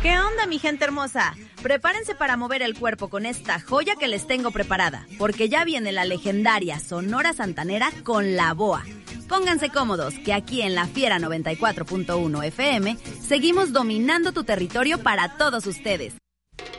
¿Qué onda, mi gente hermosa? Prepárense para mover el cuerpo con esta joya que les tengo preparada, porque ya viene la legendaria Sonora Santanera con la BOA. Pónganse cómodos, que aquí en La Fiera 94.1 FM seguimos dominando tu territorio para todos ustedes.